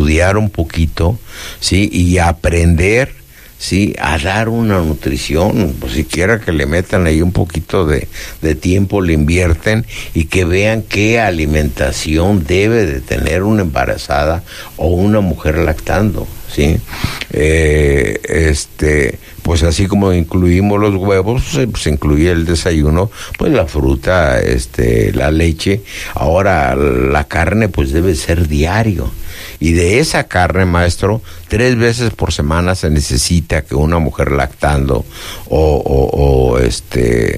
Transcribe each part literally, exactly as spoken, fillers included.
estudiar un poquito, ¿sí? Y aprender, ¿sí? A dar una nutrición, pues siquiera que le metan ahí un poquito de, de tiempo, le invierten y que vean qué alimentación debe de tener una embarazada o una mujer lactando, ¿sí? Eh, este, pues así como incluimos los huevos, pues incluye el desayuno, pues la fruta, este, la leche. Ahora la carne pues debe ser diario. Y de esa carne, maestro, tres veces por semana se necesita que una mujer lactando o, o, o este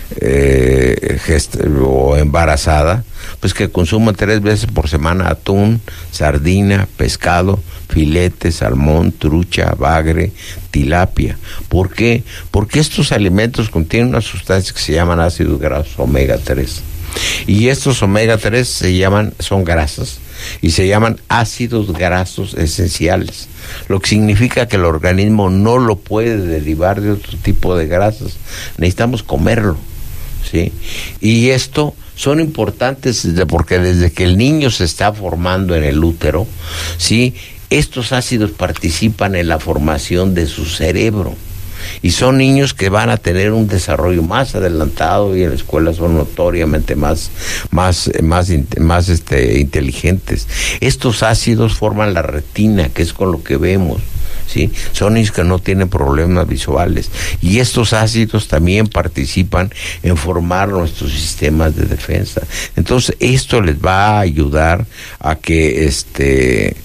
eh, gest o embarazada, pues que consuma tres veces por semana atún, sardina, pescado, filete, salmón, trucha, bagre, tilapia. ¿Por qué? Porque estos alimentos contienen una sustancia que se llaman ácidos grasos omega tres. Y estos omega tres se llaman, son grasas, y se llaman ácidos grasos esenciales, lo que significa que el organismo no lo puede derivar de otro tipo de grasas, necesitamos comerlo, ¿sí? Y esto son importantes porque desde que el niño se está formando en el útero, ¿sí? Estos ácidos participan en la formación de su cerebro. Y son niños que van a tener un desarrollo más adelantado y en la escuela son notoriamente más, más, más, más este, inteligentes. Estos ácidos forman la retina, que es con lo que vemos, ¿sí? Son niños que no tienen problemas visuales. Y estos ácidos también participan en formar nuestros sistemas de defensa. Entonces, esto les va a ayudar a que este...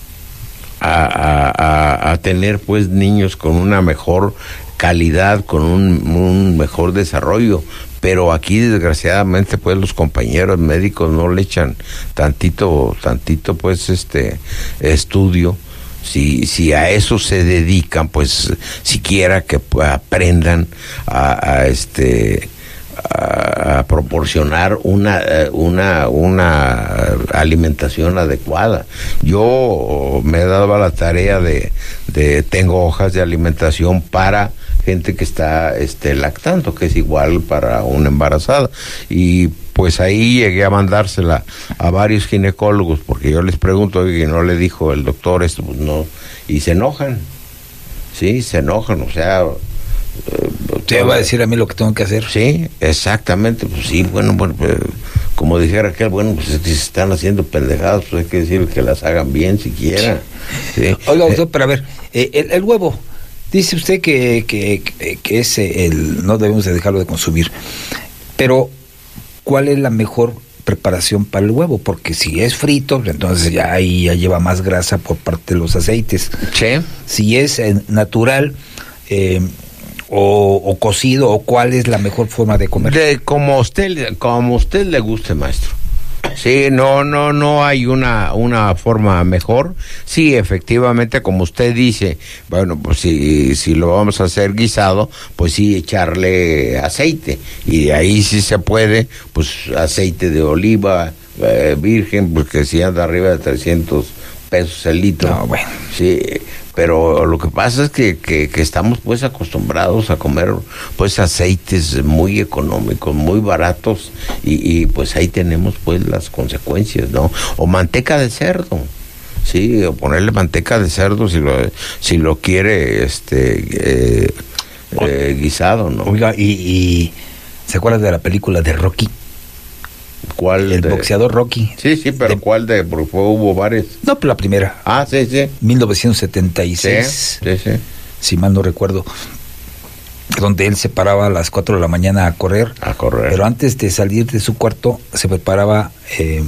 A, a, a tener pues niños con una mejor calidad, con un, un mejor desarrollo. Pero aquí desgraciadamente pues los compañeros médicos no le echan tantito, tantito pues este estudio. Si, si a eso se dedican, pues siquiera que aprendan a, a este a, a proporcionar una una una alimentación adecuada. Yo me he dado a la tarea de, de tengo hojas de alimentación para gente que está este lactando, que es igual para una embarazada, y pues ahí llegué a mandársela a varios ginecólogos porque yo les pregunto, oye, no le dijo el doctor esto, pues no, y se enojan, sí, se enojan, o sea, te va a decir a mí lo que tengo que hacer. Sí, exactamente, pues sí, bueno, bueno, pues, como dijera aquel, bueno, pues es que se están haciendo pendejadas, pues hay que decir que las hagan bien siquiera. Sí. Oiga, doctor, eh, pero a ver, eh, el, el huevo, dice usted que, que, que, que es el, no debemos de dejarlo de consumir, pero ¿cuál es la mejor preparación para el huevo? Porque si es frito, entonces ya ahí ya lleva más grasa por parte de los aceites. Sí. Si es eh, natural, eh, O, o cocido, o cuál es la mejor forma de comer. De, como usted como usted le guste, maestro. Sí, no no no hay una una forma mejor. Sí, efectivamente, como usted dice, bueno, pues si si lo vamos a hacer guisado, pues sí echarle aceite, y de ahí sí se puede, pues aceite de oliva eh, virgen, porque si anda arriba de trescientos pesos el litro. No, bueno. Sí, pero lo que pasa es que, que, que estamos pues acostumbrados a comer pues aceites muy económicos, muy baratos, y, y pues ahí tenemos pues las consecuencias, ¿no? O manteca de cerdo, sí, o ponerle manteca de cerdo si lo si lo quiere este eh, eh, guisado, ¿no? Oiga, y, y ¿se acuerda de la película de Rocky? ¿Cuál? El de... boxeador Rocky. Sí, sí, pero de... ¿cuál de? Porque hubo varios. No, pero la primera. Ah, sí, sí. mil novecientos setenta y seis. Sí, sí, sí. Si mal no recuerdo. Donde él se paraba a las cuatro de la mañana a correr. A correr. Pero antes de salir de su cuarto, se preparaba eh,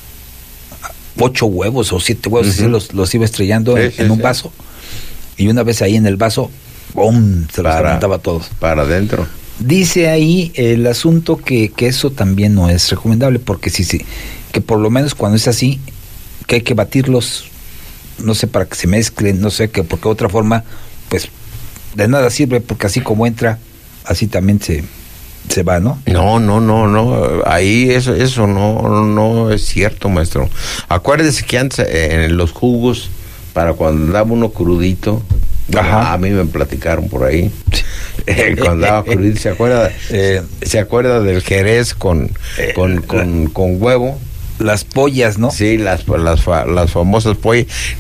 ocho huevos o siete huevos, uh-huh. así los, los iba estrellando sí, en, sí, en un sí. vaso. Y una vez ahí en el vaso, ¡bum!, se los aventaba todos. Para adentro. Dice ahí el asunto que, que eso también no es recomendable, porque sí, sí, que por lo menos cuando es así, que hay que batirlos, no sé, para que se mezclen, no sé, que porque de otra forma, pues, de nada sirve, porque así como entra, así también se, se va, ¿no? No, no, no, no, ahí eso, eso no, no es cierto, maestro. Acuérdese que antes en los jugos, para cuando andaba uno crudito, Ajá. a mí me platicaron por ahí, eh, cuando andaba crudito, ¿se acuerda? Eh, ¿Se acuerda del jerez con, eh, con, con, con huevo? Las pollas, ¿no? Sí, las, las, las famosas pollas.